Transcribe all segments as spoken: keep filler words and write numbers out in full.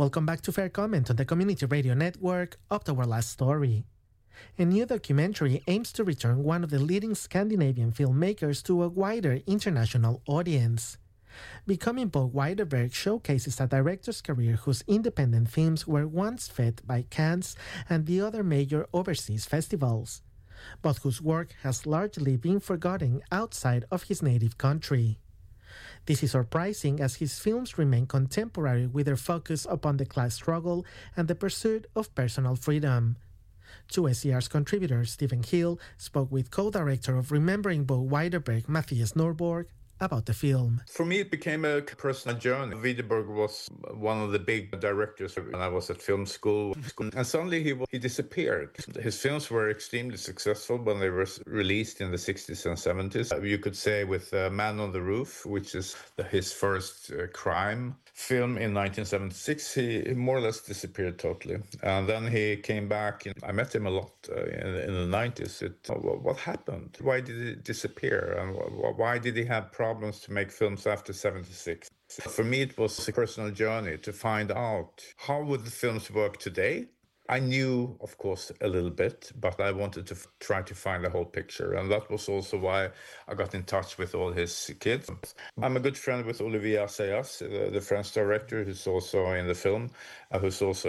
Welcome back to Fair Comment on the Community Radio Network, up to our last story. A new documentary aims to return one of the leading Scandinavian filmmakers to a wider international audience. Becoming Bo Widerberg showcases a director's career whose independent films were once fed by Cannes and the other major overseas festivals, but whose work has largely been forgotten outside of his native country. This is surprising as his films remain contemporary with their focus upon the class struggle and the pursuit of personal freedom. Two S C R's contributors, Stephen Hill, spoke with co-director of Remembering Bo Widerberg, Matthias Norborg, about the film. For me, it became a personal journey. Widerberg was one of the big directors when I was at film school. And suddenly he, he disappeared. His films were extremely successful when they were released in the sixties and seventies. You could say with uh, Man on the Roof, which is the, his first uh, crime film in nineteen seventy-six, he, he more or less disappeared totally. And then he came back. And I met him a lot uh, in, in the nineties. It, what happened? Why did he disappear? And why did he have problems? problems to make films after seventy-six. For me, it was a personal journey to find out how would the films work today. I knew, of course, a little bit, but I wanted to f- try to find the whole picture. And that was also why I got in touch with all his kids. I'm a good friend with Olivier Assayas, the, the French director who's also in the film, uh, who's also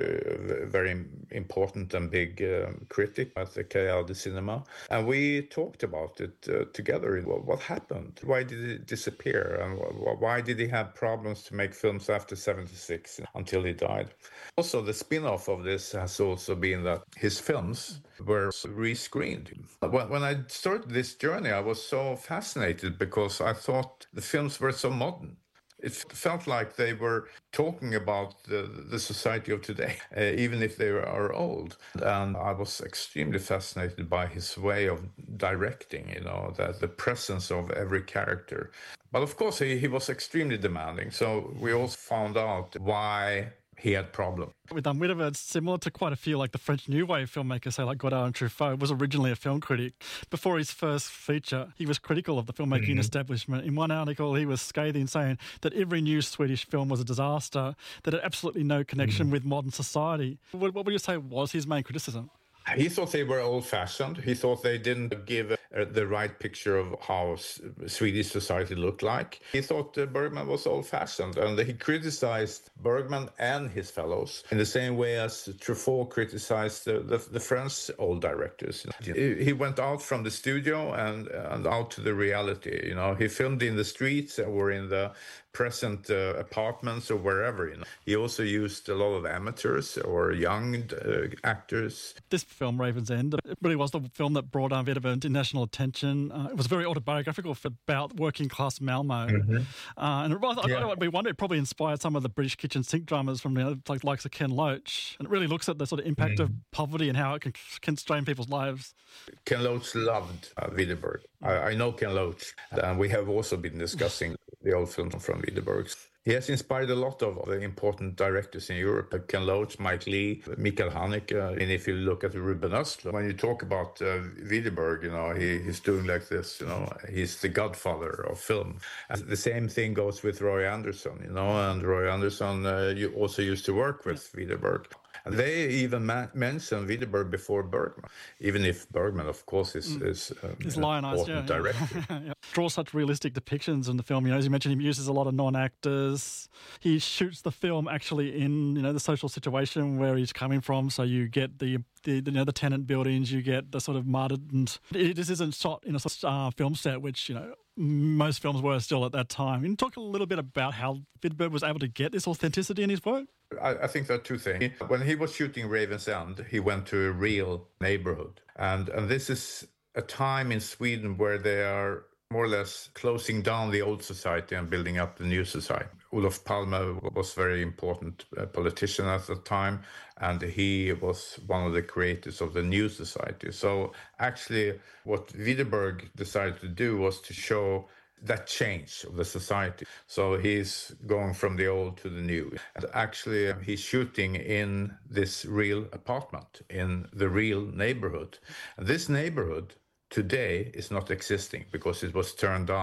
a very important and big uh, critic at the K L de Cinema. And we talked about it uh, together. What happened? Why did it disappear? And why did he have problems to make films after seventy-six until he died? Also, the spin-off of this has also been that his films were rescreened. When I started this journey, I was so fascinated because I thought the films were so modern. It felt like they were talking about the, the society of today, uh, even if they are old. And I was extremely fascinated by his way of directing, you know, that the presence of every character. But of course, he, he was extremely demanding. So we also found out why he had problems. With um, Widerberg, it's similar to quite a few, like the French New Wave filmmakers, say like Godard and Truffaut, was originally a film critic. Before his first feature, he was critical of the filmmaking mm-hmm. establishment. In one article, he was scathing, saying that every new Swedish film was a disaster, that it had absolutely no connection mm-hmm. with modern society. What, what would you say was his main criticism? He thought they were old-fashioned. He thought they didn't give uh, the right picture of how S- Swedish society looked like. He thought uh, Bergman was old-fashioned, and he criticized Bergman and his fellows in the same way as Truffaut criticized the, the, the French old directors. He, he went out from the studio and, and out to the reality. You know, he filmed in the streets or in the present uh, apartments or wherever. You know, he also used a lot of amateurs or young uh, actors. This film, Raven's End, it really was the film that brought um, Widerberg into national attention. Uh, it was very autobiographical about working class Malmo, mm-hmm. uh, and it, I, yeah. I, we wonder it probably inspired some of the British kitchen sink dramas from the like likes of Ken Loach, and it really looks at the sort of impact mm. of poverty and how it can constrain people's lives. Ken Loach loved uh, Widerberg. I, I know Ken Loach, and we have also been discussing the old films from Widerberg. He has inspired a lot of the important directors in Europe, Ken Loach, Mike Leigh, Michael Haneke. And if you look at Ruben Östlund, when you talk about uh, Widerberg, you know, he, he's doing like this, you know, he's the godfather of film. And the same thing goes with Roy Andersson, you know, and Roy Andersson uh, you also used to work with Widerberg. And they even ma- mentioned Widerberg before Bergman, even if Bergman, of course, is, mm. is um, an important yeah, director. yeah. Draw such realistic depictions in the film. You know, as you mentioned, he uses a lot of non-actors. He shoots the film actually in, you know, the social situation where he's coming from. So you get the The, you know, the tenant buildings, you get the sort of mud, and this isn't shot in a sort of, uh, film set, which, you know, most films were still at that time. Can you talk a little bit about how Widerberg was able to get this authenticity in his work? I, I think there are two things. When he was shooting Raven's End, he went to a real neighborhood. And, and this is a time in Sweden where they are more or less closing down the old society and building up the new society. Olof Palme was a very important uh, politician at the time, and he was one of the creators of the new society. So actually what Widerberg decided to do was to show that change of the society. So he's going from the old to the new. And actually, he's shooting in this real apartment, in the real neighborhood. And this neighborhood today is not existing because it was turned down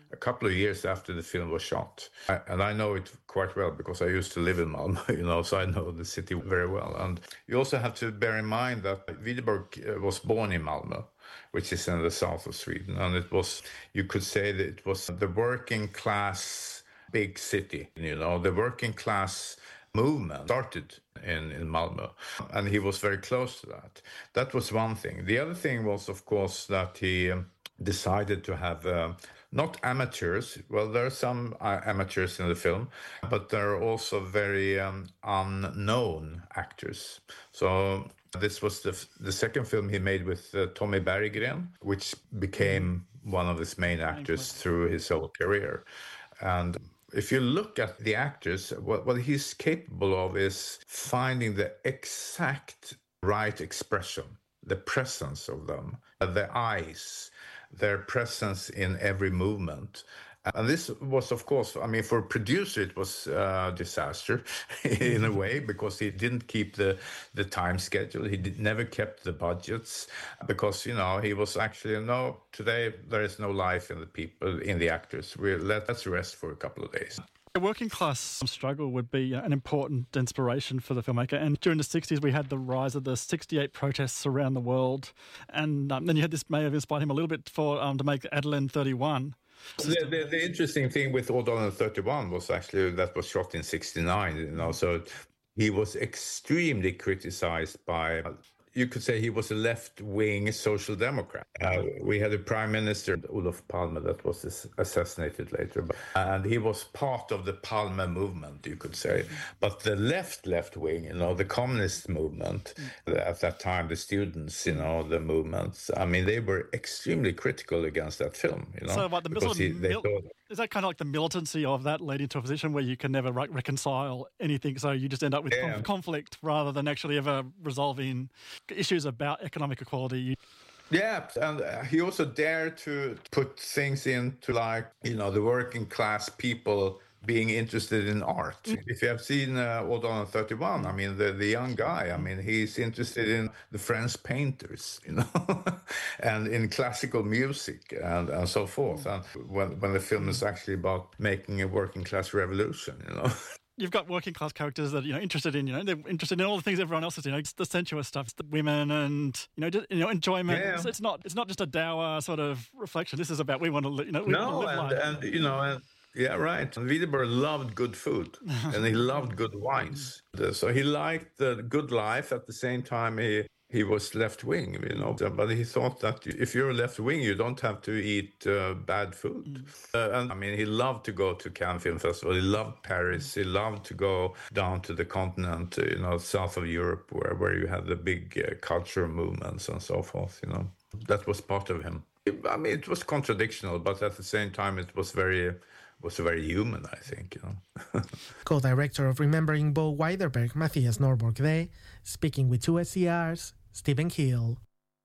a couple of years after the film was shot. I, and I know it quite well because I used to live in Malmö, you know, so I know the city very well. And you also have to bear in mind that Widerberg was born in Malmö, which is in the south of Sweden. And it was, you could say that it was the working class big city, you know, the working class movement started in, in Malmö, and he was very close to that. That was one thing. The other thing was, of course, that he um, decided to have uh, not amateurs. Well, there are some uh, amateurs in the film, but there are also very um, unknown actors. So this was the, the second film he made with uh, Tommy Berggren, which became one of his main actors through his whole career. And if you look at the actors, what, what he's capable of is finding the exact right expression, the presence of them, the eyes, their presence in every movement. And this was, of course, I mean, for a producer, it was a disaster in a way, because he didn't keep the, the time schedule. He did, never kept the budgets because, you know, he was actually, no, today there is no life in the people, in the actors. We let, let's rest for a couple of days. The working class struggle would be an important inspiration for the filmmaker. And during the sixties, we had the rise of the sixty-eight protests around the world. And um, then you had this may have inspired him a little bit for um, to make Ådalen thirty-one. The, the, the interesting thing with Ådalen thirty-one was actually that was shot in sixty-nine, you know, so he was extremely criticized by, you could say he was a left-wing social democrat. Uh, we had a prime minister, Olof Palme, that was assassinated later, and he was part of the Palme movement, you could say. But the left, left-wing, you know, the communist movement, at that time, the students, you know, the movements, I mean, they were extremely critical against that film, you know. So what, the because he, they mil- thought, is that kind of like the militancy of that leading to a position where you can never re- reconcile anything, so you just end up with Yeah. con- conflict rather than actually ever resolving issues about economic equality? Yeah, and uh, he also dared to put things into, like, you know, the working class people being interested in art. If you have seen uh, Ådalen thirty-one, I mean, the, the young guy, I mean, he's interested in the French painters, you know, and in classical music and, and so forth. And when, when the film is actually about making a working class revolution, you know. You've got working class characters that, you know, interested in, you know, they're interested in all the things everyone else is, you know, it's the sensuous stuff, it's the women and, you know, just, you know, enjoyment. Yeah. It's, it's not it's not just a dour sort of reflection. This is about we want to, li- you know, we No, want to live and, life. and, you know, and, yeah, right. And Widerberg loved good food and he loved good wines. So he liked the good life. At the same time, he he was left-wing, you know. But he thought that if you're left-wing, you don't have to eat uh, bad food. Mm. Uh, and I mean, he loved to go to Cannes Film Festival. He loved Paris. He loved to go down to the continent, you know, south of Europe, where, where you had the big uh, cultural movements and so forth, you know. That was part of him. I mean, it was contradictional, but at the same time, it was very... was very human, I think, you know. Co-director of Remembering Bo Widerberg, Mathias Norborg there, speaking with two S C Rs, Stephen Keel.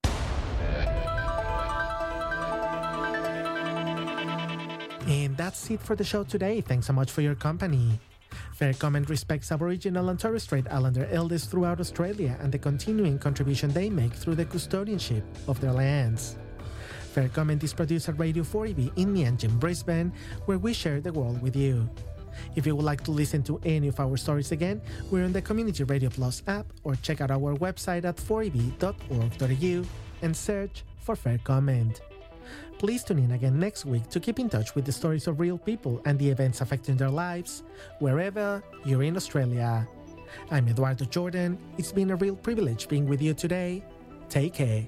And that's it for the show today. Thanks so much for your company. Fair Comment respects Aboriginal and Torres Strait Islander elders throughout Australia and the continuing contribution they make through the custodianship of their lands. Fair Comment is produced at Radio four E B in Mianjin, Brisbane, where we share the world with you. If you would like to listen to any of our stories again, we're on the Community Radio Plus app, or check out our website at four e b dot org dot a u and search for Fair Comment. Please tune in again next week to keep in touch with the stories of real people and the events affecting their lives, wherever you're in Australia. I'm Eduardo Jordan. It's been a real privilege being with you today. Take care.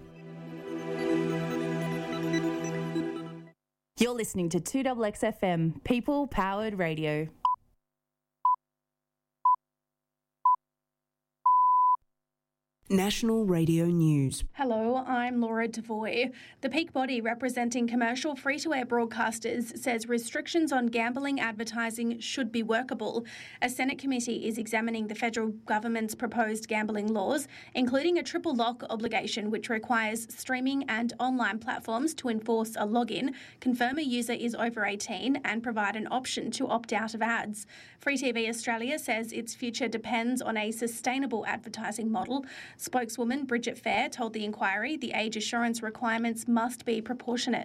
You're listening to two X X F M, People Powered Radio. National Radio News. Hello, I'm Laura Devoy. The peak body representing commercial free-to-air broadcasters says restrictions on gambling advertising should be workable. A Senate committee is examining the federal government's proposed gambling laws, including a triple lock obligation which requires streaming and online platforms to enforce a login, confirm a user is over eighteen and provide an option to opt out of ads. Free T V Australia says its future depends on a sustainable advertising model. Spokeswoman Bridget Fair told the inquiry the age assurance requirements must be proportionate.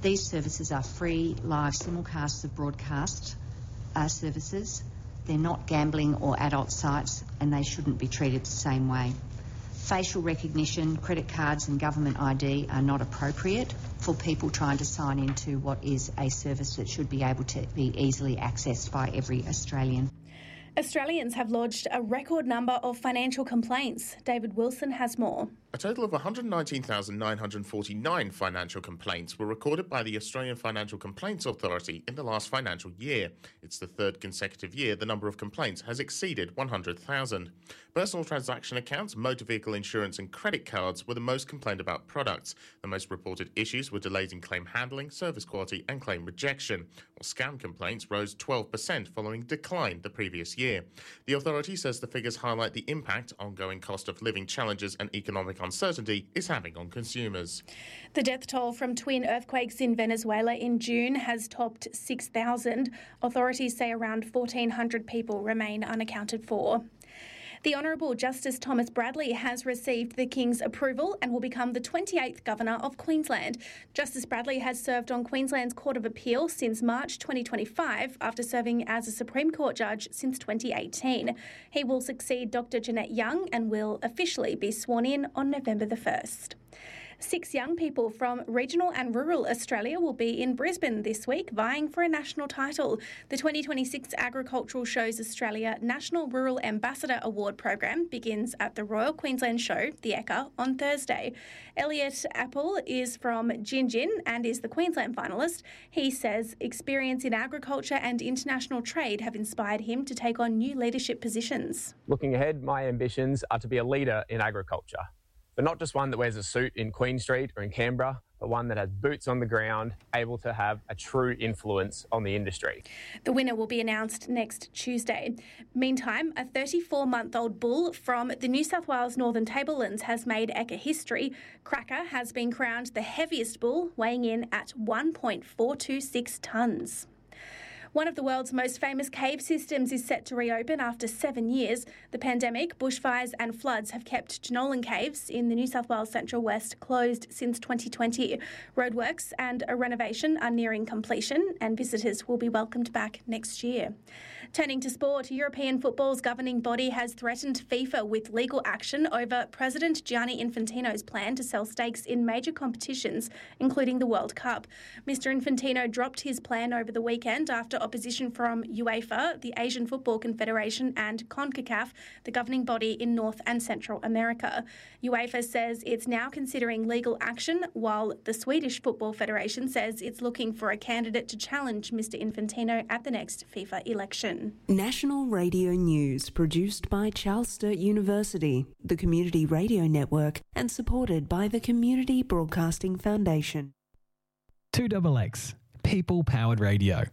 These services are free, live simulcasts of broadcast uh, services. They're not gambling or adult sites, and they shouldn't be treated the same way. Facial recognition, credit cards and government I D are not appropriate for people trying to sign into what is a service that should be able to be easily accessed by every Australian. Australians have lodged a record number of financial complaints. David Wilson has more. A total of one hundred nineteen thousand nine hundred forty-nine financial complaints were recorded by the Australian Financial Complaints Authority in the last financial year. It's the third consecutive year the number of complaints has exceeded one hundred thousand. Personal transaction accounts, motor vehicle insurance and credit cards were the most complained about products. The most reported issues were delays in claim handling, service quality and claim rejection, while scam complaints rose twelve percent following decline the previous year. The authority says the figures highlight the impact ongoing cost of living challenges and economic uncertainty is having on consumers. The death toll from twin earthquakes in Venezuela in June has topped six thousand. Authorities say around fourteen hundred people remain unaccounted for. The Honourable Justice Thomas Bradley has received the King's approval and will become the twenty-eighth Governor of Queensland. Justice Bradley has served on Queensland's Court of Appeal since March twenty twenty-five after serving as a Supreme Court judge since twenty eighteen. He will succeed Doctor Jeanette Young and will officially be sworn in on November the first. Six young people from regional and rural Australia will be in Brisbane this week vying for a national title. The twenty twenty-six Agricultural Shows Australia National Rural Ambassador Award program begins at the Royal Queensland Show, the Ekka, on Thursday. Elliot Apple is from Gingin and is the Queensland finalist. He says experience in agriculture and international trade have inspired him to take on new leadership positions. Looking ahead, my ambitions are to be a leader in agriculture. But not just one that wears a suit in Queen Street or in Canberra, but one that has boots on the ground, able to have a true influence on the industry. The winner will be announced next Tuesday. Meantime, a thirty-four-month-old bull from the New South Wales Northern Tablelands has made Ekka history. Cracker has been crowned the heaviest bull, weighing in at one point four two six tonnes. One of the world's most famous cave systems is set to reopen after seven years. The pandemic, bushfires and floods have kept Jenolan Caves in the New South Wales Central West closed since twenty twenty. Roadworks and a renovation are nearing completion and visitors will be welcomed back next year. Turning to sport, European football's governing body has threatened FIFA with legal action over President Gianni Infantino's plan to sell stakes in major competitions, including the World Cup. Mister Infantino dropped his plan over the weekend after opposition from UEFA, the Asian Football Confederation and CONCACAF, the governing body in North and Central America. UEFA says it's now considering legal action, while the Swedish Football Federation says it's looking for a candidate to challenge Mister Infantino at the next FIFA election. National Radio News, produced by Charles Sturt University, the Community Radio Network, and supported by the Community Broadcasting Foundation. two X X, People-Powered Radio.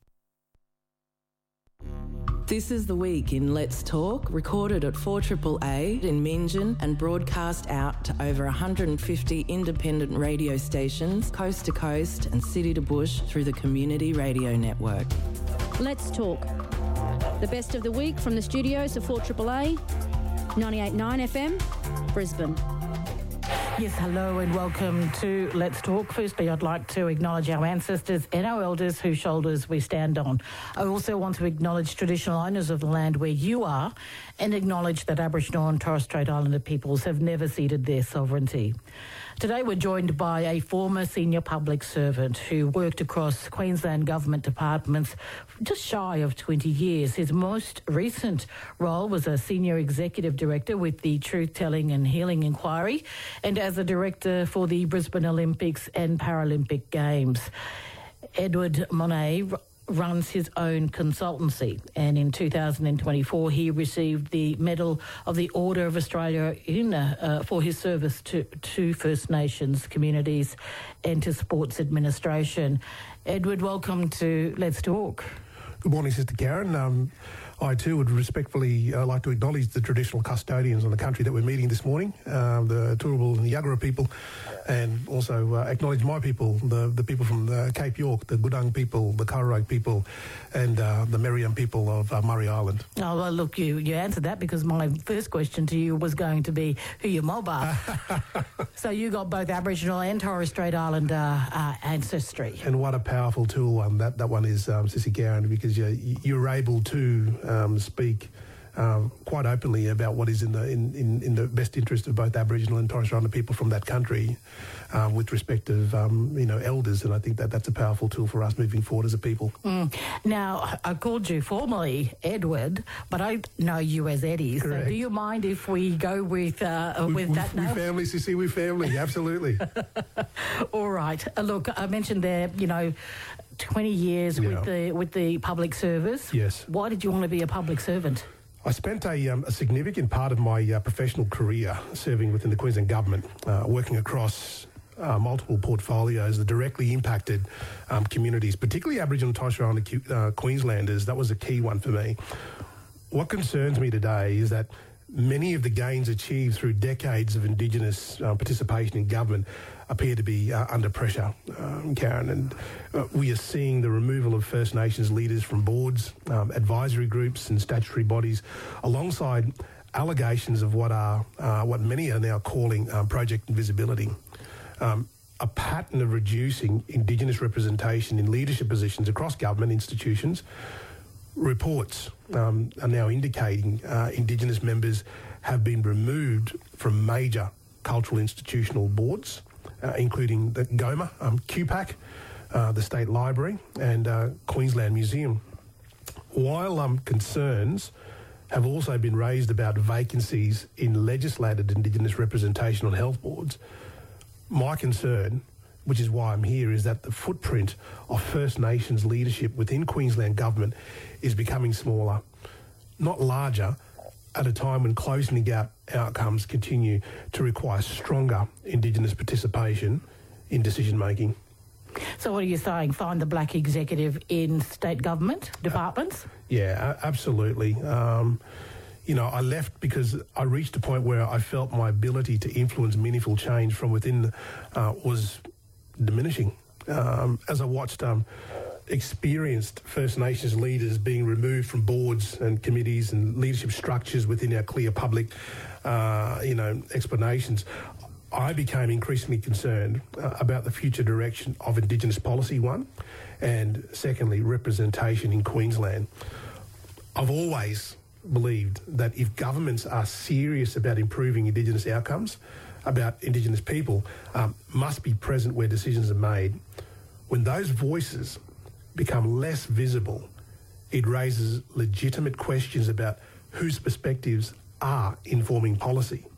This is The Week in Let's Talk, recorded at four A A A in Meanjin and broadcast out to over one hundred fifty independent radio stations, coast to coast and city to bush through the Community Radio Network. Let's Talk. The best of the week from the studios of four A A A, ninety-eight point nine F M, Brisbane. Yes, hello and welcome to Let's Talk. Firstly, I'd like to acknowledge our ancestors and our elders whose shoulders we stand on. I also want to acknowledge traditional owners of the land where you are and acknowledge that Aboriginal and Torres Strait Islander peoples have never ceded their sovereignty. Today we're joined by a former senior public servant who worked across Queensland government departments for just shy of twenty years. His most recent role was a senior executive director with the Truth Telling and Healing Inquiry and as a director for the Brisbane Olympics and Paralympic Games. Edward Monet runs his own consultancy, and in two thousand twenty-four he received the Medal of the Order of Australia in, uh, for his service to, to First Nations communities and to sports administration. Edward, welcome to Let's Talk. Good morning, Sister Karen. Um, I too would respectfully uh, like to acknowledge the traditional custodians of the country that we're meeting this morning, uh, the Turrbal and the Yagara people, and also uh, acknowledge my people, the, the people from the Cape York, the Gudang people, the Kurrarong people, and uh, the Meriam people of uh, Murray Island. Oh, well, look, you, you answered that because my first question to you was going to be who your mob are. So you got both Aboriginal and Torres Strait Islander uh, ancestry. And what a powerful tool um, that, that one is, um, Sissy Karen, because you, you're able to um, speak um, quite openly about what is in the in, in, in the best interest of both Aboriginal and Torres Strait Islander people from that country, uh, with respect of um, you know elders, and I think that that's a powerful tool for us moving forward as a people. Mm. Now, I called you formally Edward, but I know you as Eddie. Correct. So, do you mind if we go with uh, we, with we, that we name? family, Sissy, we family, absolutely. All right. Uh, look, I mentioned there, you know, twenty years Yeah. with the with the public service. Yes. Why did you want to be a public servant? I spent a, um, a significant part of my uh, professional career serving within the Queensland Government, uh, working across uh, multiple portfolios that directly impacted um, communities, particularly Aboriginal and Torres Strait Islander uh, Queenslanders. That was a key one for me. What concerns me today is that many of the gains achieved through decades of Indigenous uh, participation in government appear to be uh, under pressure, um, Karen, and uh, we are seeing the removal of First Nations leaders from boards, um, advisory groups and statutory bodies, alongside allegations of what are uh, what many are now calling um, Project Invisibility. Um, a pattern of reducing Indigenous representation in leadership positions across government institutions. Reports um, are now indicating uh, Indigenous members have been removed from major cultural institutional boards, uh, including the GOMA, um, Q PAC, uh, the State Library and uh, Queensland Museum. While um, concerns have also been raised about vacancies in legislated Indigenous representation on health boards, my concern, which is why I'm here, is that the footprint of First Nations leadership within Queensland Government is becoming smaller, not larger, at a time when closing the gap outcomes continue to require stronger Indigenous participation in decision-making. So what are you saying? Find the black executive in state government departments? Uh, yeah, a- absolutely. Um, you know, I left because I reached a point where I felt my ability to influence meaningful change from within uh, was diminishing. Um, as I watched um, experienced First Nations leaders being removed from boards and committees and leadership structures within our clear public, uh, you know, explanations, I became increasingly concerned uh, about the future direction of Indigenous policy, one, and secondly, representation in Queensland. I've always believed that if governments are serious about improving Indigenous outcomes, about Indigenous people, um, must be present where decisions are made. When those voices become less visible, it raises legitimate questions about whose perspectives are informing policy.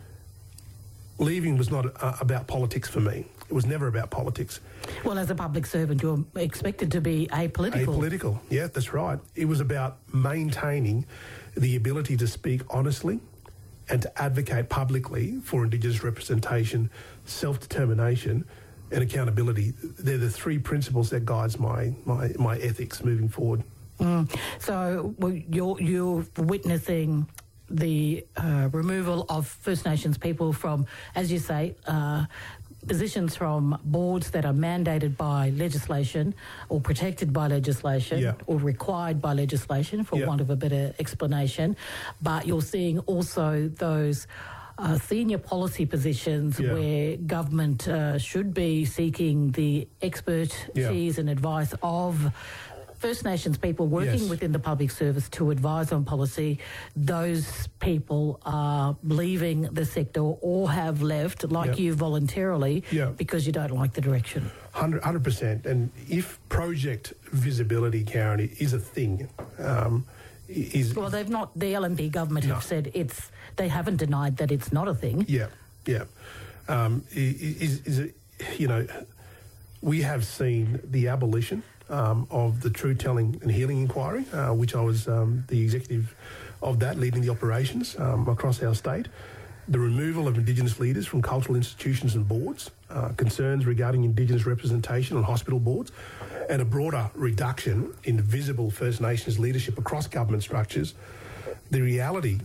Leaving was not uh, about politics for me. It was never about politics. Well, as a public servant, you're expected to be apolitical. Apolitical, yeah, that's right. It was about maintaining the ability to speak honestly and to advocate publicly for Indigenous representation, self-determination and accountability. They're the three principles that guides my, my, my ethics moving forward. Mm. So well, you're, you're witnessing the uh, removal of First Nations people from, as you say, uh, positions from boards that are mandated by legislation or protected by legislation yeah. or required by legislation, for yeah. want of a better explanation. But you're seeing also those uh, senior policy positions yeah. where government uh, should be seeking the expertise yeah. and advice of First Nations people working yes. within the public service to advise on policy. Those people are leaving the sector or have left, like yep. you, voluntarily yep. because you don't like the direction. one hundred percent. And if project visibility, Karen, is a thing, um, is... Well, they've not... The L N P government no. have said it's... They haven't denied that it's not a thing. Yeah, yeah. Um, is, is it, you know, we have seen the abolition Um, of the Truth Telling and Healing Inquiry, uh, which I was um, the executive of that, leading the operations um, across our state. the removal of Indigenous leaders from cultural institutions and boards, uh, concerns regarding Indigenous representation on hospital boards, and a broader reduction in visible First Nations leadership across government structures, the reality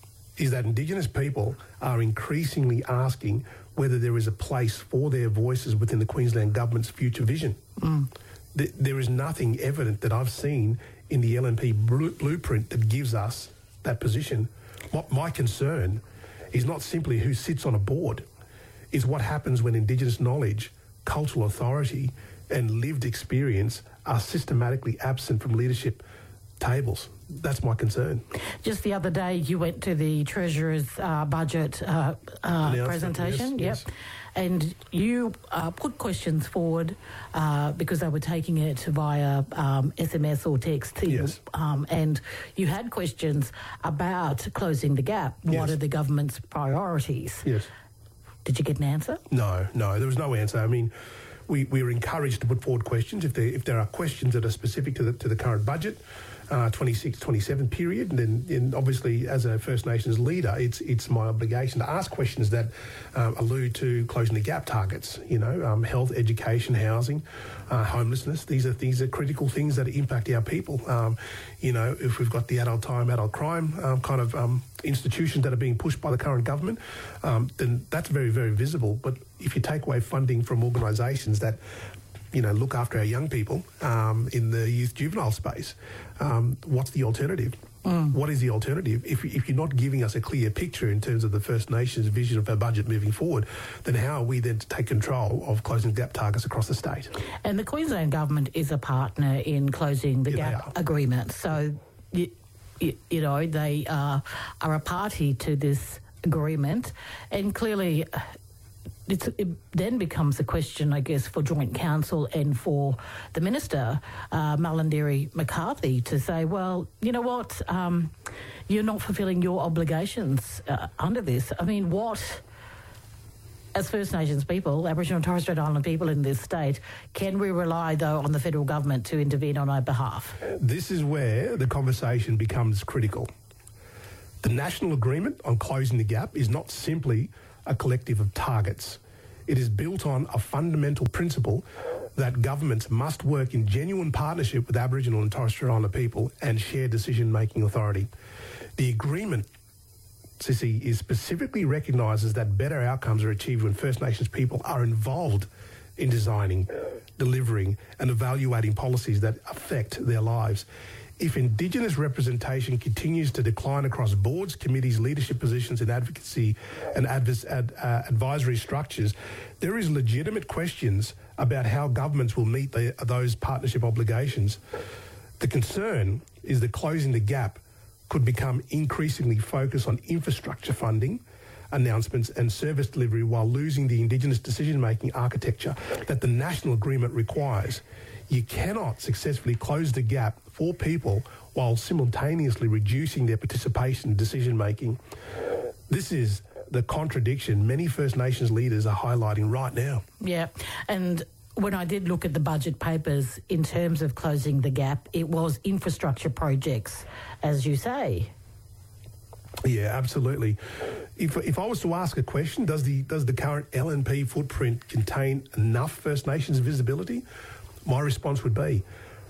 is that Indigenous people are increasingly asking whether there is a place for their voices within the Queensland Government's future vision. Mm. Th- there is nothing evident that I've seen in the L N P bl- blueprint that gives us that position. What my concern is not simply who sits on a board, is what happens when Indigenous knowledge, cultural authority and lived experience are systematically absent from leadership tables. That's my concern. Just the other day, you went to the Treasurer's uh, budget uh, uh, presentation. Yes, yep. yes. And you uh, put questions forward uh, because they were taking it via um, S M S or text. To yes. you, um, and you had questions about closing the gap. What yes. are the government's priorities? Yes. Did you get an answer? No, no, there was no answer. I mean, we, we were encouraged to put forward questions if there if there are questions that are specific to the to the current budget. Uh, twenty-six twenty-seven period, and then and obviously as a First Nations leader, it's it's my obligation to ask questions that um, allude to closing the gap targets. You know, um, health, education, housing, uh, homelessness. These are these are critical things that impact our people. Um, you know, if we've got the adult time, adult crime um, kind of um, institutions that are being pushed by the current government, um, then that's very very visible. But if you take away funding from organisations that you know, look after our young people um, in the youth juvenile space. Um, what's the alternative? Mm. What is the alternative? If, if you're not giving us a clear picture in terms of the First Nations vision of our budget moving forward, then how are we then to take control of closing gap targets across the state? And the Queensland Government is a partner in closing the Yeah, gap agreement. So, you, you, you know, they uh, are a party to this agreement, and clearly It's, it then becomes a question, I guess, for Joint Council and for the Minister, uh, Malarndirri McCarthy, to say, well, you know what, um, you're not fulfilling your obligations uh, under this. I mean, what, as First Nations people, Aboriginal and Torres Strait Islander people in this state, can we rely, though, on the federal government to intervene on our behalf? This is where the conversation becomes critical. The national agreement on closing the gap is not simply a collective of targets. It is built on a fundamental principle that governments must work in genuine partnership with Aboriginal and Torres Strait Islander people and share decision-making authority. The agreement, Sissy, is specifically recognises that better outcomes are achieved when First Nations people are involved in designing, delivering and evaluating policies that affect their lives. If Indigenous representation continues to decline across boards, committees, leadership positions and advocacy and advis- ad, uh, advisory structures, there is legitimate questions about how governments will meet the, those partnership obligations. The concern is that closing the gap could become increasingly focused on infrastructure funding, announcements and service delivery while losing the Indigenous decision-making architecture that the national agreement requires. You cannot successfully close the gap for people while simultaneously reducing their participation in decision-making. This is the contradiction many First Nations leaders are highlighting right now. Yeah, and when I did look at the budget papers in terms of closing the gap, it was infrastructure projects, as you say. Yeah, absolutely. If if I was to ask a question, does the does the current L N P footprint contain enough First Nations visibility? My response would be,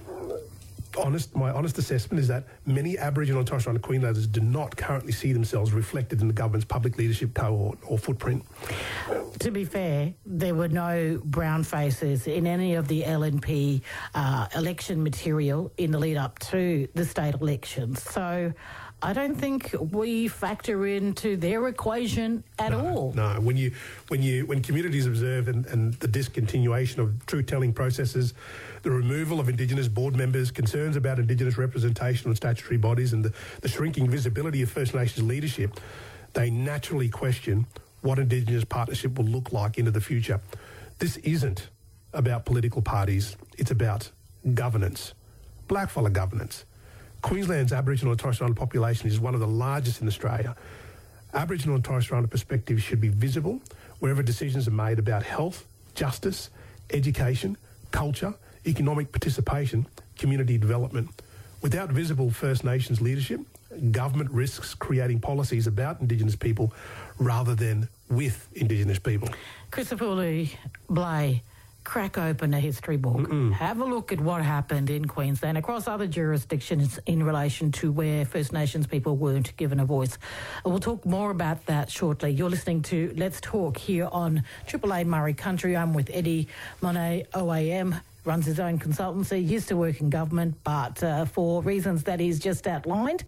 honest. My honest assessment is that many Aboriginal and Torres Strait Islander Queenslanders do not currently see themselves reflected in the government's public leadership cohort or footprint. To be fair, there were no brown faces in any of the L N P uh, election material in the lead up to the state elections. So I don't think we factor into their equation at no, all. No, when you when you when communities observe and, and the discontinuation of truth-telling processes, the removal of Indigenous board members, concerns about Indigenous representation on statutory bodies, and the, the shrinking visibility of First Nations leadership, they naturally question what Indigenous partnership will look like into the future. This isn't about political parties. It's about governance, blackfellow governance. Queensland's Aboriginal and Torres Strait Islander population is one of the largest in Australia. Aboriginal and Torres Strait Islander perspectives should be visible wherever decisions are made about health, justice, education, culture, economic participation, community development. Without visible First Nations leadership, government risks creating policies about Indigenous people rather than with Indigenous people. Christopher Blay, crack open a history book. Mm-mm. Have a look at what happened in Queensland across other jurisdictions in relation to where First Nations people weren't given a voice. We'll talk more about that shortly. You're listening to Let's Talk here on Triple A Murray Country. I'm with Eddie Monet, O A M. Runs his own consultancy, used to work in government, but uh, for reasons that he's just outlined.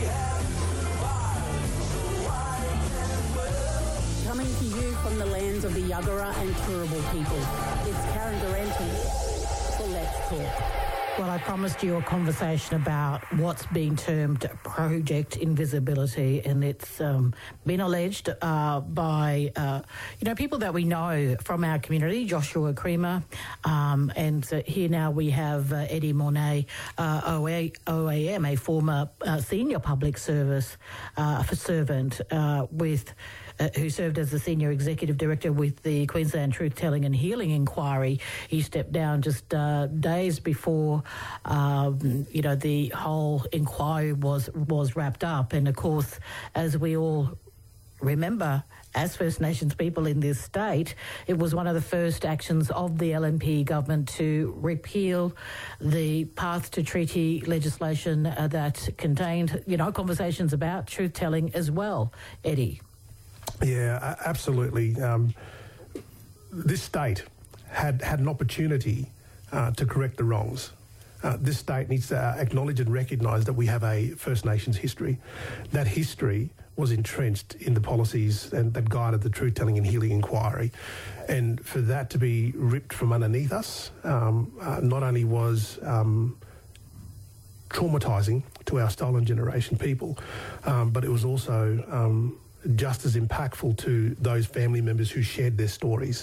Coming to you from the lands of the Yuggera and Turrbal people, it's Karen Durante for Let's Talk. Well, I promised you a conversation about what's being termed Project Invisibility, and it's um, been alleged uh, by, uh, you know, people that we know from our community, Joshua Creamer, um, and uh, here now we have uh, Eddie Monet, uh, O A M, a former uh, senior public service uh, servant uh, with... Uh, who served as the Senior Executive Director with the Queensland Truth Telling and Healing Inquiry. He stepped down just uh, days before, um, you know, the whole inquiry was, was wrapped up. And, of course, as we all remember, as First Nations people in this state, it was one of the first actions of the L N P government to repeal the Path to Treaty legislation uh, that contained, you know, conversations about truth-telling as well. Eddie? Yeah, absolutely. Um, this state had, had an opportunity uh, to correct the wrongs. Uh, this state needs to acknowledge and recognise that we have a First Nations history. That history was entrenched in the policies and that guided the Truth Telling and Healing Inquiry. And for that to be ripped from underneath us, um, uh, not only was um, traumatising to our stolen generation people, um, but it was also... Um, just as impactful to those family members who shared their stories.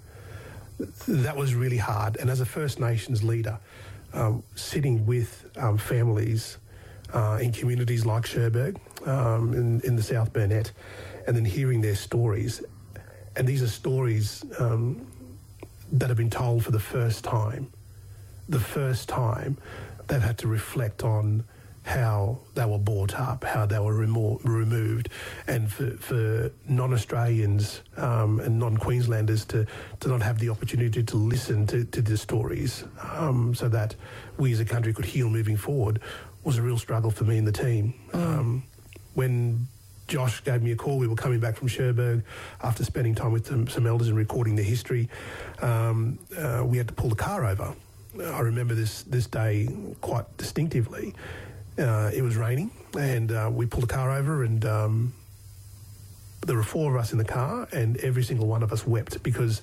That was really hard. And as a First Nations leader, um, sitting with um, families uh, in communities like Cherbourg, um, in, in the South Burnett, and then hearing their stories, and these are stories um, that have been told for the first time, the first time they've had to reflect on how they were brought up, how they were remo- removed, and for, for non-Australians um, and non-Queenslanders to, to not have the opportunity to listen to, to the stories um, so that we as a country could heal moving forward was a real struggle for me and the team. Mm. Um, when Josh gave me a call, we were coming back from Cherbourg after spending time with some, some elders and recording their history, um, uh, we had to pull the car over. I remember this, this day quite distinctively. Uh, it was raining, and uh, we pulled the car over, and um, there were four of us in the car, and every single one of us wept because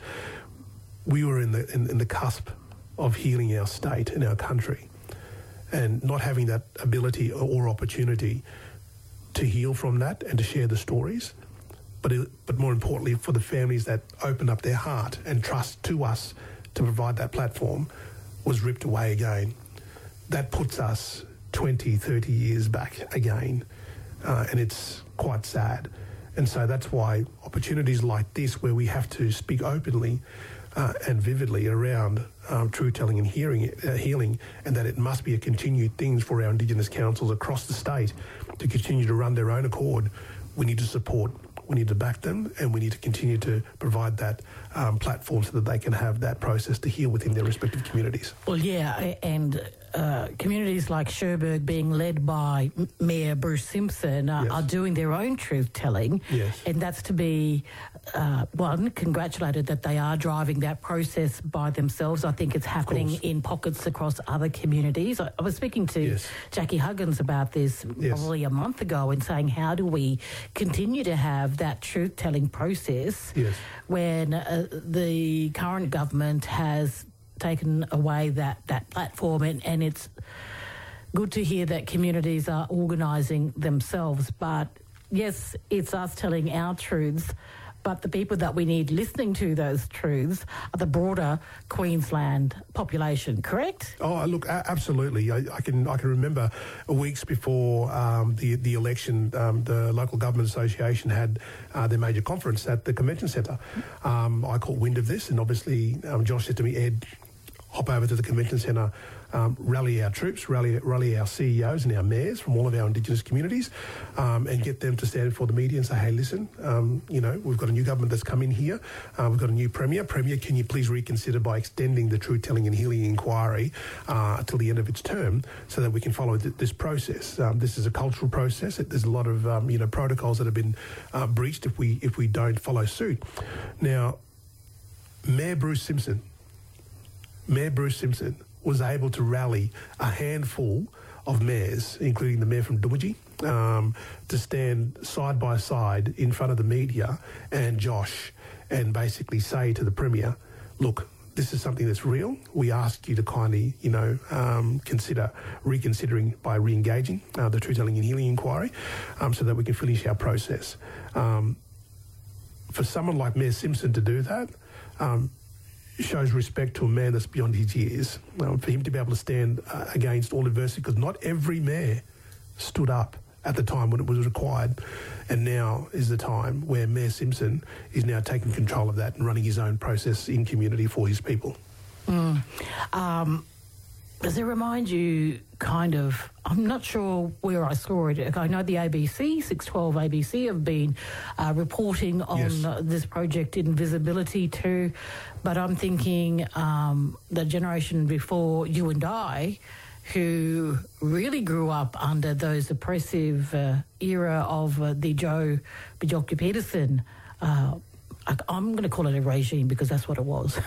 we were in the in, in the cusp of healing our state and our country, and not having that ability or opportunity to heal from that and to share the stories, but it, but more importantly for the families that opened up their heart and trust to us to provide that platform, was ripped away again. That puts us twenty, thirty years back again, uh, and it's quite sad. And so that's why opportunities like this, where we have to speak openly uh, and vividly around um, truth-telling and hearing, uh, healing, and that it must be a continued thing for our Indigenous councils across the state to continue to run their own accord, we need to support, we need to back them, and we need to continue to provide that um, platform so that they can have that process to heal within their respective communities. Well, yeah, and uh, communities like Cherbourg, being led by Mayor Bruce Simpson, uh, yes. are doing their own truth-telling. Yes. And that's to be, uh, one, congratulated that they are driving that process by themselves. I think it's happening in pockets across other communities. I, I was speaking to yes. Jackie Huggins about this yes. probably a month ago and saying, how do we continue to have that truth-telling process yes. when uh, the current government has taken away that, that platform, and, and it's good to hear that communities are organising themselves. But yes, it's us telling our truths, but the people that we need listening to those truths are the broader Queensland population, correct? Oh, look, a- absolutely. I, I can I can remember weeks before um, the the election, um, the local government association had uh, their major conference at the convention centre. Um, I caught wind of this, and obviously um, Josh said to me, Ed, hop over to the convention centre um, rally our troops, rally rally our C E Os and our mayors from all of our Indigenous communities, um, and get them to stand before the media and say, hey, listen, um, you know, we've got a new government that's come in here. Uh, we've got a new Premier. Premier, can you please reconsider by extending the Truth Telling and Healing Inquiry uh, till the end of its term so that we can follow th- this process. Um, this is a cultural process. It, there's a lot of, um, you know, protocols that have been uh, breached if we if we don't follow suit. Now, Mayor Bruce Simpson, Mayor Bruce Simpson was able to rally a handful of mayors, including the mayor from Doomadgee, um, to stand side by side in front of the media and Josh and basically say to the Premier, look, this is something that's real. We ask you to kindly, you know, um, consider reconsidering by re-engaging uh, the Truth Telling and Healing Inquiry um, so that we can finish our process. Um, for someone like Mayor Simpson to do that, um, shows respect to a man that's beyond his years. Um, for him to be able to stand uh, against all adversity, because not every mayor stood up at the time when it was required, and now is the time where Mayor Simpson is now taking control of that and running his own process in community for his people. Mm. Um, does it remind you kind of, I'm not sure where I saw it, I know the A B C, six twelve A B C have been uh, reporting on Yes. uh, this project Invisibility too, but I'm thinking um, the generation before you and I, who really grew up under those oppressive uh, era of uh, the Joe Bjelke-Petersen, uh, I, I'm going to call it a regime because that's what it was.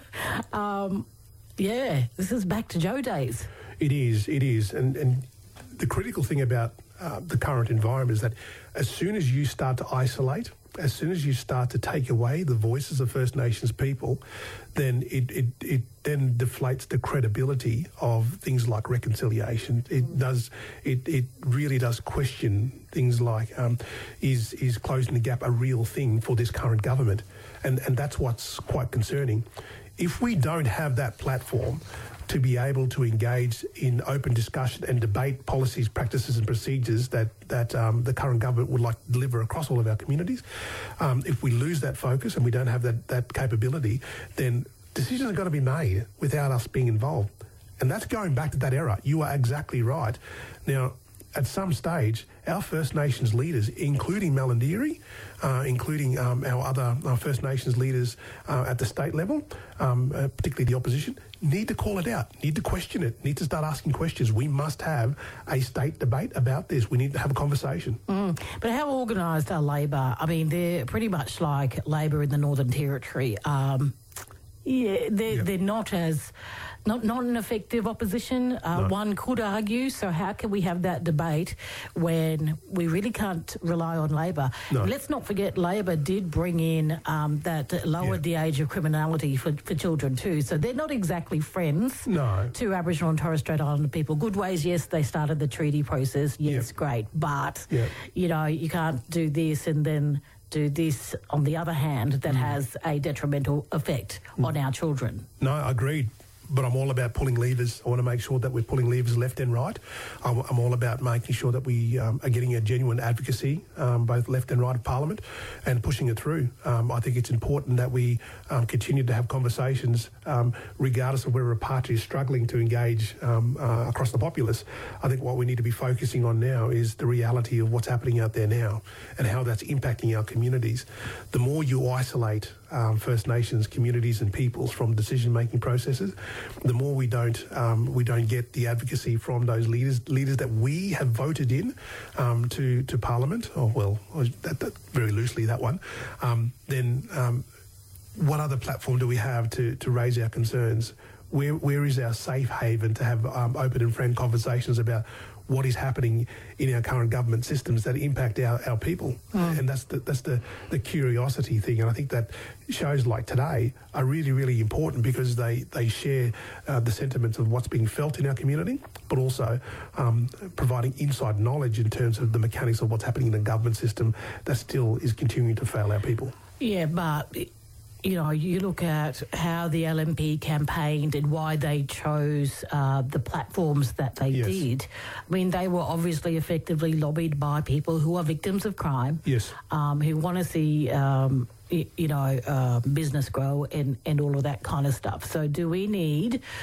um, yeah, this is back to Joe days. It is, it is. And, and the critical thing about uh, the current environment is that as soon as you start to isolate, as soon as you start to take away the voices of First Nations people, then it, it, it then deflates the credibility of things like reconciliation. It does, it, it really does question things like, um, is is closing the gap a real thing for this current government? And and that's what's quite concerning. If we don't have that platform to be able to engage in open discussion and debate policies, practices and procedures that, that um, the current government would like to deliver across all of our communities, um, if we lose that focus and we don't have that, that capability, then decisions are going to be made without us being involved. And that's going back to that era. You are exactly right. Now, at some stage, our First Nations leaders, including Malandieri, uh, including um, our other our First Nations leaders uh, at the state level, um, uh, particularly the opposition, need to call it out, need to question it, need to start asking questions. We must have a state debate about this. We need to have a conversation. Mm. But how organised are Labor? I mean, they're pretty much like Labor in the Northern Territory. Um, yeah, they're, Yep. they're not as... Not, not an effective opposition, uh, No. one could argue. So how can we have that debate when we really can't rely on Labor? No. Let's not forget Labor did bring in um, that lowered Yeah. the age of criminality for, for children too. So they're not exactly friends No. to Aboriginal and Torres Strait Islander people. Good ways, yes, they started the treaty process. Yes, Yep. great. But, Yep. you know, you can't do this and then do this on the other hand that has a detrimental effect on our children. No, agreed. But I'm all about pulling levers. I want to make sure that we're pulling levers left and right. I'm, I'm all about making sure that we um, are getting a genuine advocacy, um, both left and right of Parliament, and pushing it through. Um, I think it's important that we um, continue to have conversations, um, regardless of whether a party is struggling to engage um, uh, across the populace. I think what we need to be focusing on now is the reality of what's happening out there now and how that's impacting our communities. The more you isolate Um, First Nations communities and peoples from decision-making processes, the more we don't um, we don't get the advocacy from those leaders leaders that we have voted in um, to to Parliament. Oh well, that, that, very loosely that one. Um, then um, what other platform do we have to to raise our concerns? Where where is our safe haven to have um, open and frank conversations about what is happening in our current government systems that impact our, our people? Mm. And that's the that's the, the curiosity thing. And I think that shows like today are really, really important because they, they share uh, the sentiments of what's being felt in our community, but also um, providing inside knowledge in terms of the mechanics of what's happening in the government system that still is continuing to fail our people. Yeah, but... You know, you look at how the L N P campaigned and why they chose uh, the platforms that they Yes. did. I mean, they were obviously effectively lobbied by people who are victims of crime, Yes. um, who want to see, um, y- you know, uh, business grow and, and all of that kind of stuff. So do we need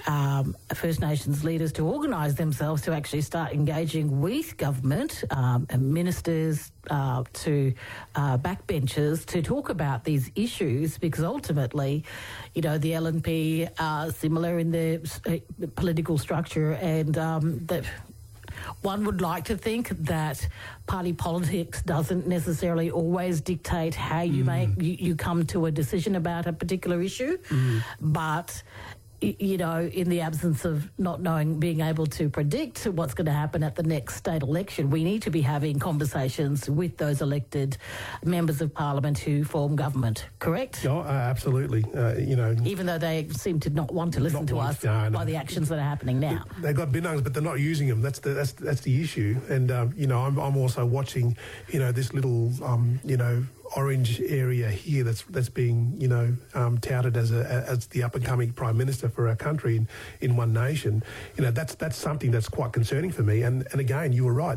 um, First Nations leaders to organise themselves to actually start engaging with government um, and ministers, uh, to uh, backbenchers to talk about these issues, because ultimately, you know, the L N P are similar in their uh, political structure, and um, that one would like to think that party politics doesn't necessarily always dictate how you mm. make you, you come to a decision about a particular issue, mm. but you know, in the absence of not knowing, being able to predict what's going to happen at the next state election, we need to be having conversations with those elected members of parliament who form government, correct? Oh, uh, absolutely. Uh, you know, even though they seem to not want to listen to want, us no, no. by the actions that are happening now. They, they've got binungs, but they're not using them. That's the that's that's the issue. And um, you know, I'm I'm also watching, you know, this little um, you know. orange area here that's that's being, you know, um, touted as a as the up and coming prime minister for our country in, in One Nation. You know, that's that's something that's quite concerning for me. And and again, you were right,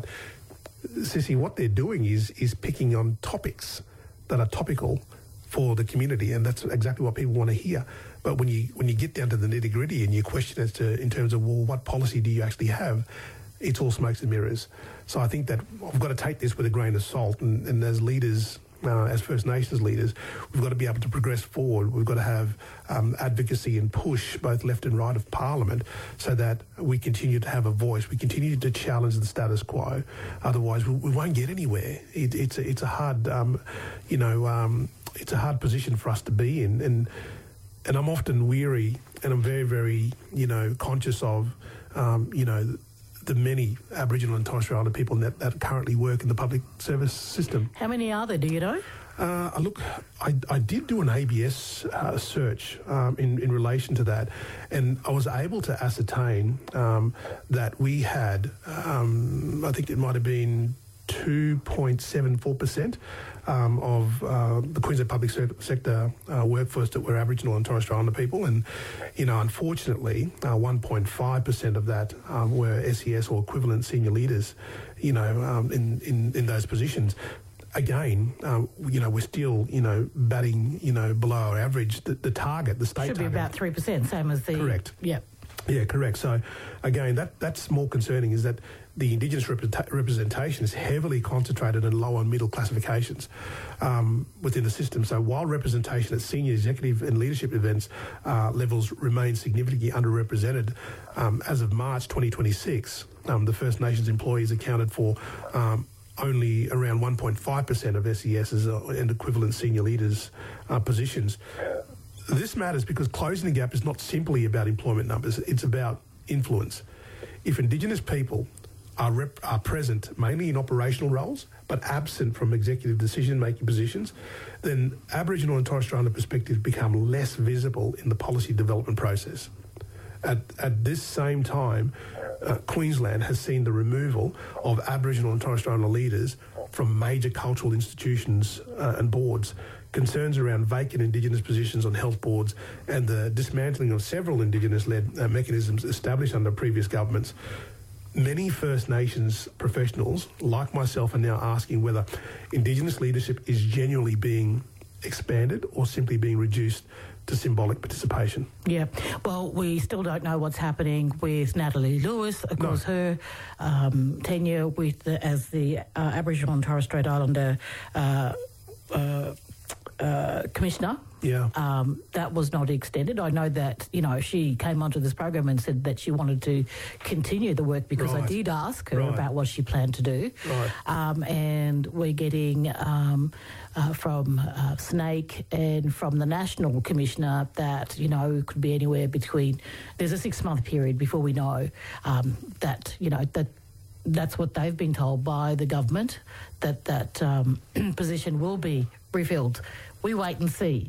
Sissy. What they're doing is is picking on topics that are topical for the community, and that's exactly what people want to hear. But when you when you get down to the nitty gritty and you question as to in terms of, well, what policy do you actually have? It's all smokes and mirrors. So I think that I've got to take this with a grain of salt, and, and as leaders. Uh, as First Nations leaders, we've got to be able to progress forward. We've got to have um, advocacy and push both left and right of Parliament so that we continue to have a voice. We continue to challenge the status quo. Otherwise, we, we won't get anywhere. It, it's, a, it's a hard, um, you know, um, it's a hard position for us to be in. And and I'm often weary, and I'm very, very, you know, conscious of, um, you know, the many Aboriginal and Torres Strait Islander people that, that currently work in the public service system. How many are there, do you know? Uh, look, I, I did do an A B S uh, search um, in, in relation to that, and I was able to ascertain um, that we had, um, I think it might have been two point seven four percent um, of uh, the Queensland public sector uh, workforce that were Aboriginal and Torres Strait Islander people. And, you know, unfortunately, uh, one point five percent of that um, were S E S or equivalent senior leaders, you know, um, in, in, in those positions. Again, um, you know, we're still, you know, batting, you know, below our average. The, the target, the state Should target. be about three percent, same as the... Correct. Yeah. Yeah, correct. So, again, that that's more concerning, is that the Indigenous rep- representation is heavily concentrated in lower and middle classifications um, within the system. So while representation at senior executive and leadership events uh, levels remain significantly underrepresented, um, as of March twenty twenty-six, um, the First Nations employees accounted for um, only around one point five percent of S E S's and equivalent senior leaders' uh, positions. This matters because closing the gap is not simply about employment numbers, it's about influence. If Indigenous people are, rep- are present mainly in operational roles but absent from executive decision-making positions, then Aboriginal and Torres Strait Islander perspectives become less visible in the policy development process. At, at this same time, uh, Queensland has seen the removal of Aboriginal and Torres Strait Islander leaders from major cultural institutions uh, and boards. Concerns around vacant Indigenous positions on health boards and the dismantling of several Indigenous-led uh, mechanisms established under previous governments. Many First Nations professionals, like myself, are now asking whether Indigenous leadership is genuinely being expanded or simply being reduced to symbolic participation. Yeah, well, we still don't know what's happening with Natalie Lewis. Of course, no. her um, tenure with the, as the uh, Aboriginal and Torres Strait Islander uh, uh, uh, Commissioner. Yeah. Um, that was not extended. I know that, you know, she came onto this program and said that she wanted to continue the work because right. I did ask her right. about what she planned to do. Right. Um, and we're getting um, uh, from uh, Snake and from the National Commissioner that, you know, it could be anywhere between, there's a six-month period before we know um, that, you know, that that's what they've been told by the government, that that um, position will be refilled. We wait and see.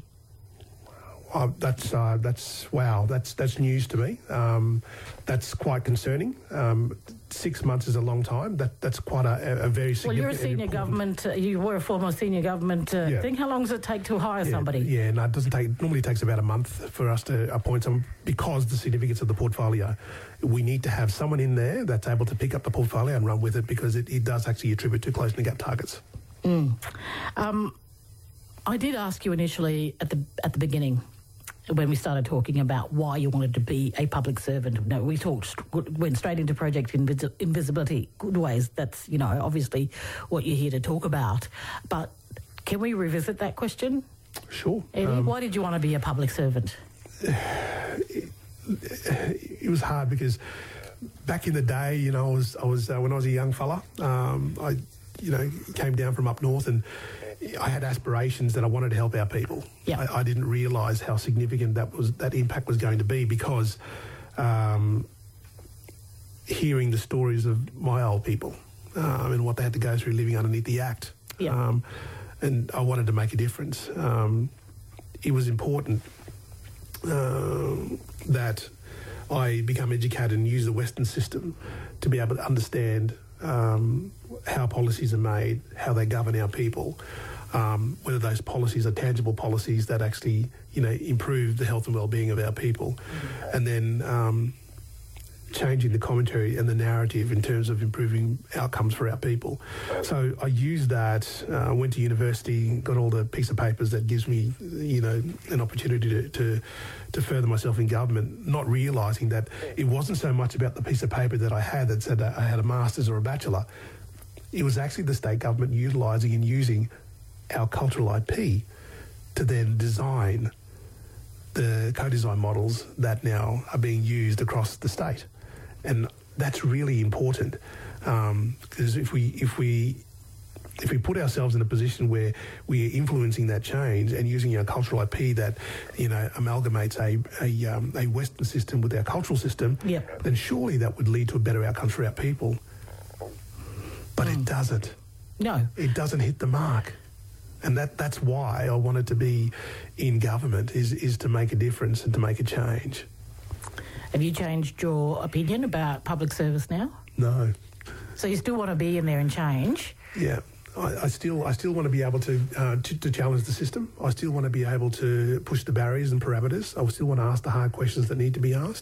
Uh, that's uh, that's wow. That's that's news to me. Um, that's quite concerning. Um, six months is a long time. That that's quite a, a very significant. Well, you're a senior government. Uh, you were a former senior government uh, yeah. thing. How long does it take to hire yeah, somebody? Yeah, no, it doesn't take. Normally, it takes about a month for us to appoint someone because of the significance of the portfolio. We need to have someone in there that's able to pick up the portfolio and run with it because it, it does actually attribute to closing the gap targets. Mm. Um, I did ask you initially at the at the beginning. when we started talking about why you wanted to be a public servant. No, we talked, went straight into Project Invis- Invisibility. Good ways. That's, you know, obviously what you're here to talk about. But can we revisit that question? Sure. Eddie, um, why did you want to be a public servant? It, it was hard because back in the day, you know, I was, I was uh, when I was a young fella, um, I, you know, came down from up north and I had aspirations that I wanted to help our people. Yep. I, I didn't realise how significant that was. That impact was going to be because um, hearing the stories of my old people um, and what they had to go through living underneath the Act, yep. um, and I wanted to make a difference. Um, it was important uh, that I become educated and use the Western system to be able to understand um, how policies are made, how they govern our people. Um, whether those policies are tangible policies that actually, you know, improve the health and well-being of our people, mm-hmm. and then um, changing the commentary and the narrative in terms of improving outcomes for our people. So I used that, uh, went to university, got all the piece of papers that gives me, you know, an opportunity to, to, to further myself in government, not realising that it wasn't so much about the piece of paper that I had that said I had a master's or a bachelor. It was actually the state government utilising and using our cultural I P to then design the co-design models that now are being used across the state. And that's really important because um, if we if we if we put ourselves in a position where we are influencing that change and using our cultural I P that, you know, amalgamates a a, um, a Western system with our cultural system, yep. then surely that would lead to a better outcome for our people. But mm. it doesn't. No, it doesn't hit the mark. And that, that's why I wanted to be in government, is, is to make a difference and to make a change. Have you changed your opinion about public service now? No. So you still want to be in there and change? Yeah. I, I still I still want to be able to, uh, to to challenge the system. I still want to be able to push the barriers and parameters. I still want to ask the hard questions that need to be asked.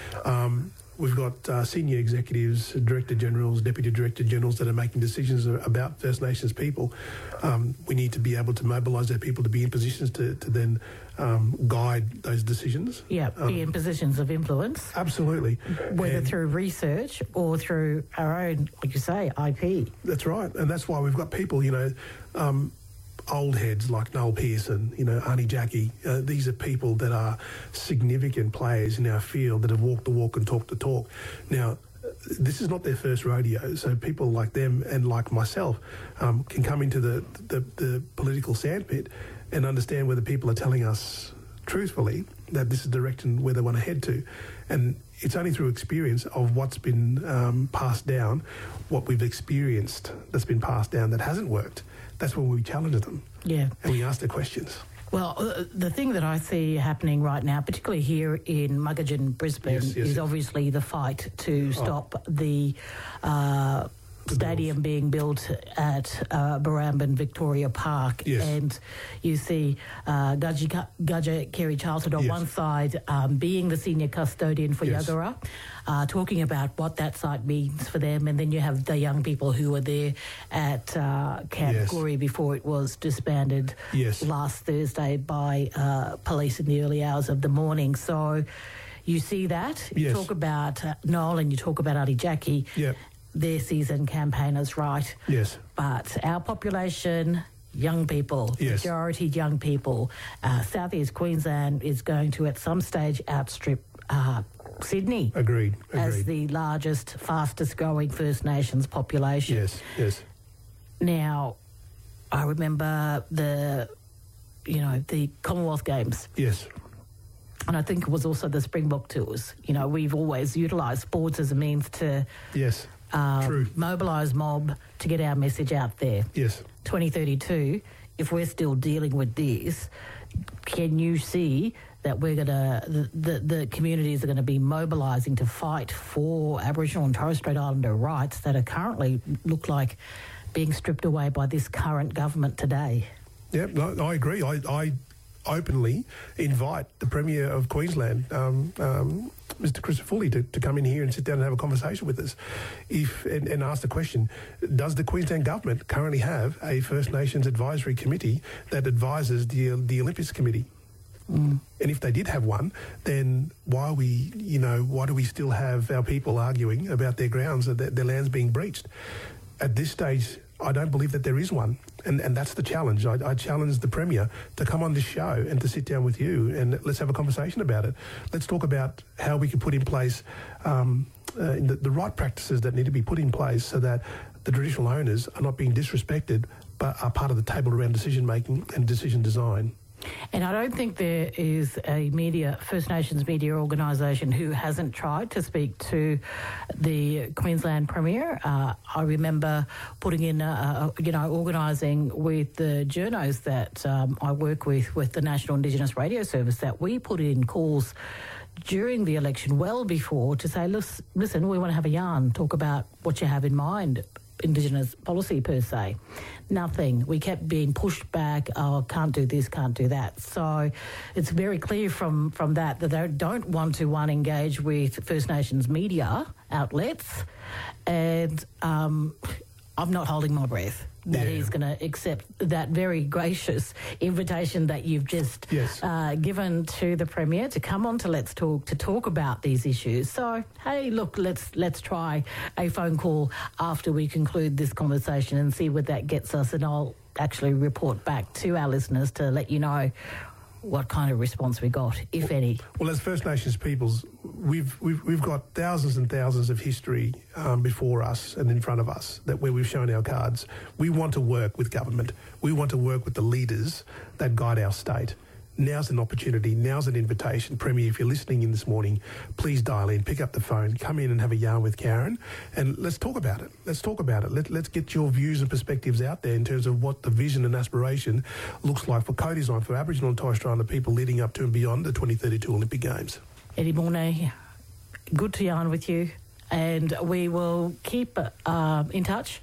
Um, We've got uh, senior executives, director generals, deputy director generals that are making decisions about First Nations people. Um, we need to be able to mobilise our people to be in positions to, to then um, guide those decisions. Yeah, um, be in positions of influence. Absolutely. Whether and through research or through our own, like you say, I P. That's right. And that's why we've got people, you know, um, old heads like Noel Pearson, you know, Auntie Jackie. Uh, these are people that are significant players in our field that have walked the walk and talked the talk. Now, this is not their first rodeo, so people like them and like myself um, can come into the, the, the political sandpit and understand whether people are telling us truthfully that this is the direction where they want to head to. And it's only through experience of what's been um, passed down, what we've experienced that's been passed down that hasn't worked. That's when we challenge them. Yeah. And we ask the questions. Well, uh, the thing that I see happening right now, particularly here in Muggagen, Brisbane, yes, yes, is yes. obviously the fight to stop oh. the... Uh, stadium being built at uh, Barrambin Victoria Park, yes. and you see uh, Gudja, Gudja Kerry Charlton on yes. one side um, being the senior custodian for yes. Yagara, uh, talking about what that site means for them, and then you have the young people who were there at uh, Camp yes. Glory before it was disbanded yes. last Thursday by uh, police in the early hours of the morning. So you see that. You yes. talk about uh, Noel and you talk about Auntie Jackie. Yep. Their seasoned campaigners, right? Yes. But our population, young people, yes. majority young people, uh, Southeast Queensland is going to at some stage outstrip uh, Sydney. Agreed. Agreed. As the largest, fastest growing First Nations population. Yes, yes. Now, I remember the, you know, the Commonwealth Games. Yes. And I think it was also the Springbok Tours. You know, we've always utilised sports as a means to... Yes. Uh, True. mobilise mob to get our message out there. Yes. twenty thirty-two, if we're still dealing with this, can you see that we're going to, the, the, the communities are going to be mobilising to fight for Aboriginal and Torres Strait Islander rights that are currently look like being stripped away by this current government today? Yeah, no, I agree. I, I openly invite the Premier of Queensland, um, um, Mister Christopher Foley, to, to come in here and sit down and have a conversation with us if and, and ask the question, does the Queensland government currently have a First Nations advisory committee that advises the, the Olympics Committee? Mm. And if they did have one, then why are we, you know, why do we still have our people arguing about their grounds, that their land's being breached? At this stage, I don't believe that there is one. And and that's the challenge. I, I challenge the Premier to come on this show and to sit down with you and let's have a conversation about it. Let's talk about how we can put in place um, uh, the, the right practices that need to be put in place so that the traditional owners are not being disrespected but are part of the table around decision making and decision design. And I don't think there is a media, First Nations media organisation who hasn't tried to speak to the Queensland Premier. Uh, I remember putting in, uh, you know, organising with the journos that um, I work with, with the National Indigenous Radio Service, that we put in calls during the election, well before, to say, listen, we want to have a yarn, talk about what you have in mind, Indigenous policy per se. Nothing. We kept being pushed back, oh, can't do this, can't do that. So it's very clear from, from that that they don't want to, one, engage with First Nations media outlets, and um, I'm not holding my breath that yeah. he's going to accept that very gracious invitation that you've just yes. uh, given to the Premier to come on to Let's Talk to talk about these issues. So, hey, look, let's let's try a phone call after we conclude this conversation and see what that gets us, and I'll actually report back to our listeners to let you know what kind of response we got, if well, any. Well, as First Nations peoples, we've we've we've got thousands and thousands of history um, before us and in front of us that where we've shown our cards. We want to work with government. We want to work with the leaders that guide our state. Now's an opportunity. Now's an invitation. Premier, if you're listening in this morning, please dial in, pick up the phone, come in and have a yarn with Karen, and let's talk about it. Let's talk about it. Let, let's get your views and perspectives out there in terms of what the vision and aspiration looks like for co-design for Aboriginal and Torres Strait Islander people leading up to and beyond the twenty thirty-two Olympic Games. Eddie Mornay, good to yarn with you, and we will keep uh, in touch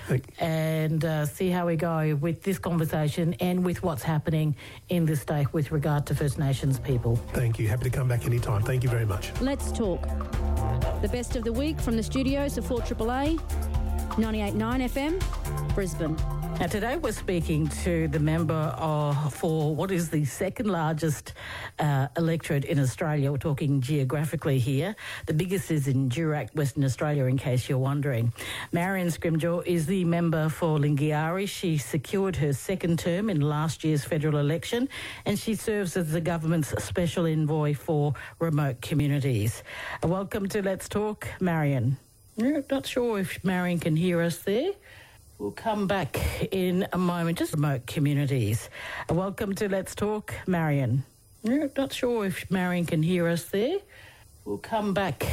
and uh, see how we go with this conversation and with what's happening in this state with regard to First Nations people. Thank you. Happy to come back anytime. Thank you very much. Let's talk. The best of the week from the studios of four A A A, ninety-eight point nine F M, Brisbane. Now, today we're speaking to the member of, for what is the second largest uh, electorate in Australia. We're talking geographically here. The biggest is in Durack, Western Australia, in case you're wondering. Marion Scrimgeour is the member for Lingiari. She secured her second term in last year's federal election, and she serves as the government's special envoy for remote communities. Uh, welcome to Let's Talk, Marion. I'm not sure if Marion can hear us there. We'll come back in a moment. Just remote communities. Welcome to Let's Talk, Marion. I'm not sure if Marion can hear us there. We'll come back